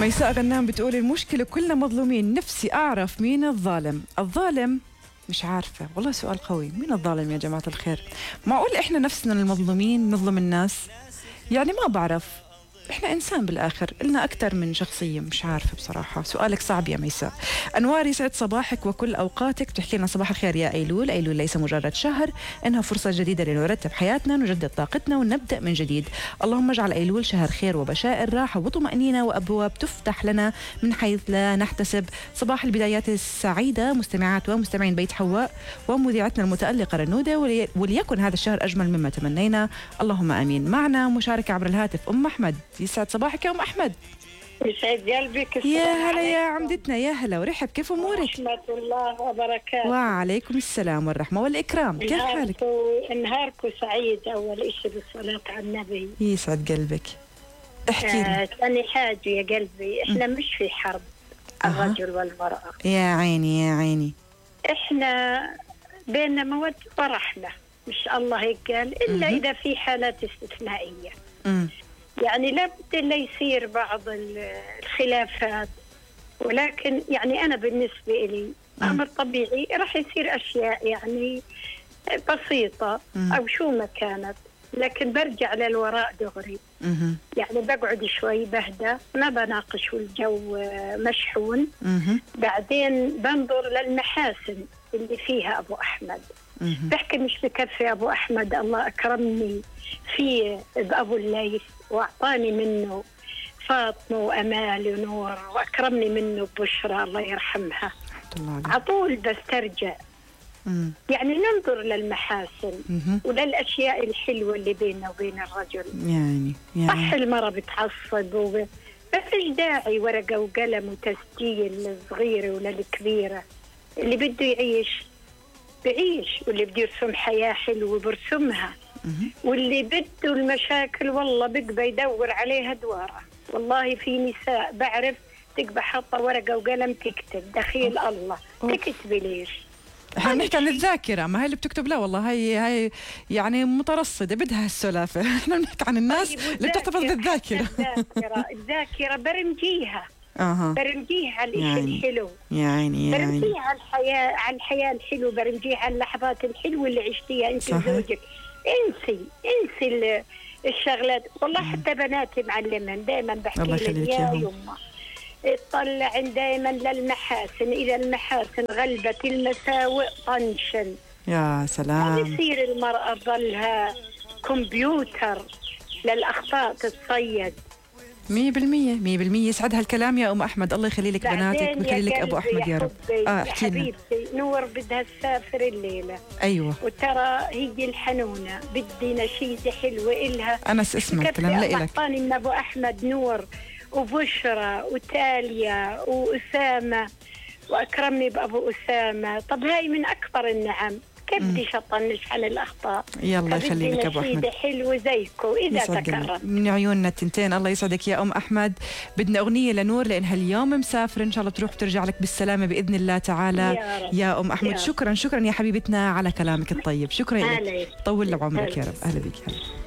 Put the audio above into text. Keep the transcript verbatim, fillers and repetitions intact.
ميساء غنام بتقول المشكلة كلنا مظلومين، نفسي أعرف مين الظالم. الظالم مش عارفة والله، سؤال قوي. مين الظالم يا جماعة الخير؟ معقول إحنا نفسنا المظلومين نظلم الناس؟ يعني ما بعرف، إحنا إنسان بالآخر، إلنا أكثر من شخصية. مش عارفة بصراحة، سؤالك صعب يا ميساء. أنوار يسعد صباحك وكل أوقاتك، بتحكي لنا صباح الخير يا أيلول. أيلول ليس مجرد شهر، إنها فرصة جديدة لنرتب حياتنا، نجدد طاقتنا ونبدأ من جديد. اللهم اجعل أيلول شهر خير وبشائر، راحة وطمأنينة وأبواب تفتح لنا من حيث لا نحتسب. صباح البدايات السعيدة مستمعات ومستمعين بيت حواء ومذيعتنا المتألقة رنودة، ولي... وليكن هذا الشهر أجمل مما تمنينا، اللهم آمين. معنا مشاركة عبر الهاتف أم أحمد. يسعد صباحك يا أم أحمد. يسعد قلبك. يا هلا يا عمدتنا، يا هلا ورحب، كيف أمورك؟ ورحمة الله وبركاته. وعليكم السلام والرحمة والإكرام، كيف حالك؟ نهاركم سعيد. أول شيء بالصلاة على النبي. يسعد قلبك، احكي لي. آه، ثاني حاجة يا قلبي، إحنا م. مش في حرب الرجل أه. والمرأة. يا عيني يا عيني، إحنا بيننا مودة ورحمة، مش الله هيك قال، إلا م. إذا في حالات استثنائية. م. يعني لابد لا يصير بعض الخلافات، ولكن يعني أنا بالنسبة لي أمر طبيعي راح يصير أشياء يعني بسيطة أو شو ما كانت، لكن برجع للوراء دغري. يعني بقعد شوي بهدى، ما بناقش والجو مشحون. بعدين بنظر للمحاسن اللي فيها أبو أحمد. بحكي مش بكفي أبو أحمد، الله أكرمني في بأبو الليث وأعطاني منه فاطمة وأمال ونور، وأكرمني منه بشرى الله يرحمها. عطول بسترجع. مم. يعني ننظر للمحاسن مم. وللأشياء الحلوة اللي بيننا وبين الرجل. يعني, يعني. صح المرأة بتعصب وب... ما فيش داعي ورقة وقلم وتسجيل للصغيرة ولا الكبيرة. اللي بده يعيش بعيش، واللي بده يرسم حياة حلوة برسمها، واللي بده المشاكل والله بقى يدور عليها دوارة. والله في نساء بعرف تقبح حاطة ورقة وقلم تكتب دخيل الله. تكتبي ليش؟ احنا بنحكي عن الذاكرة، ما هي اللي بتكتب لا والله، هي هي يعني مترصدة بدها السلافة. احنا بنحكي عن الناس طيب اللي بتحتفظ بالذاكرة. الذاكرة الذاكرة برمجيها. أه. برمجيها على الشيء يعني. الحلو. يعني يعني برمجيها على الحياة، على الحياة الحلوة، برمجيها على اللحظات الحلوة اللي عشتيها انت وزوجك. انسي انسي الشغلات. والله حتى بناتي معلمين دائما بحكي لهم يا يمه اطلع دائما للمحاسن، اذا المحاسن غلبت المساوئ طنشن. يا سلام. ما بيصير المرأة ظلها كمبيوتر للأخطاء تتصيد. مية بالمية مية بالمية. يسعد هالكلام يا أم أحمد، الله يخلي لك بناتك ويخلي لك أبو أحمد يا رب. آه حبيبتي نور بدها تسافر الليلة. أيوة. وترى هي الحنونة بدي نشيدة حلوة إلها. أنس اسمع الكلام لا إلك. أعطاني من أبو أحمد نور وبشرى وتاليا وأسامة، وأكرمني بأبو أسامة. طب هاي من أكبر النعم، كيف بدي شطنش عن الأخطاء؟ يلا يخلي لك أبو أحمد. حلوة زيكم إذا تكرر من عيوننا التنتين. الله يسعدك يا أم أحمد. بدنا أغنية لنور لأنها اليوم مسافر، إن شاء الله تروح وترجع لك بالسلامة بإذن الله تعالى. يا, يا أم أحمد يا شكرا شكرا يا حبيبتنا على كلامك الطيب. شكرا لك، طول عمرك يا رب. أهلا بك.